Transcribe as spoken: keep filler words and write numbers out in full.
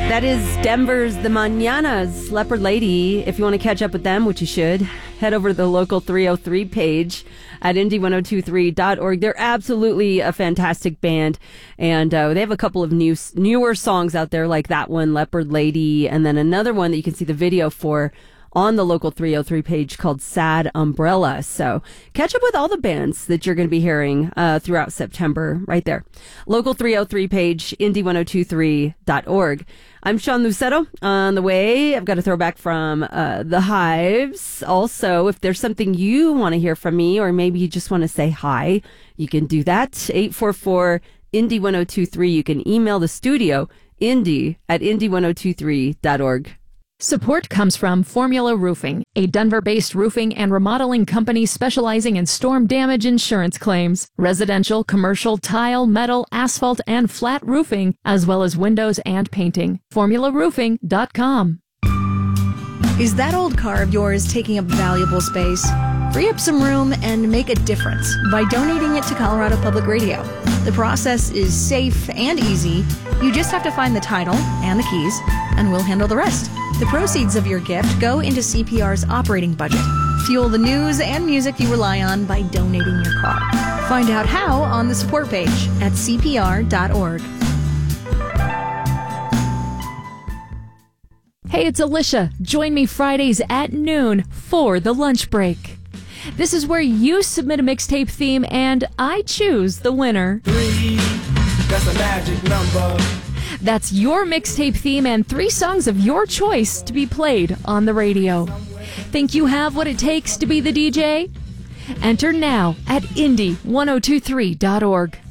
That is Denver's The Mañanas, Leopard Lady. If you want to catch up with them, which you should, head over to the Local three oh three page at indie ten twenty-three dot org. They're absolutely a fantastic band, and uh, they have a couple of new newer songs out there like that one, Leopard Lady, and then another one that you can see the video for on the Local three oh three page called Sad Umbrella. So catch up with all the bands that you're going to be hearing uh, throughout September right there. Local three oh three page, indie ten twenty-three dot org. I'm Sean Lucetto. On the way, I've got a throwback from uh, The Hives. Also, if there's something you want to hear from me, or maybe you just want to say hi, you can do that. eight four four, indie ten twenty-three. You can email the studio, indie at indie ten twenty-three dot org. Support comes from Formula Roofing, a Denver-based roofing and remodeling company specializing in storm damage insurance claims, residential, commercial, tile, metal, asphalt, and flat roofing, as well as windows and painting. formula roofing dot com. Is that old car of yours taking up valuable space? Free up some room and make a difference by donating it to Colorado Public Radio. The process is safe and easy. You just have to find the title and the keys, and we'll handle the rest. The proceeds of your gift go into C P R's operating budget. Fuel the news and music you rely on by donating your car. Find out how on the support page at c p r dot org. Hey, it's Alicia. Join me Fridays at noon for the lunch break. This is where you submit a mixtape theme and I choose the winner. Three, that's a magic number. That's your mixtape theme and three songs of your choice to be played on the radio. Think you have what it takes to be the D J? Enter now at indie ten twenty-three dot org.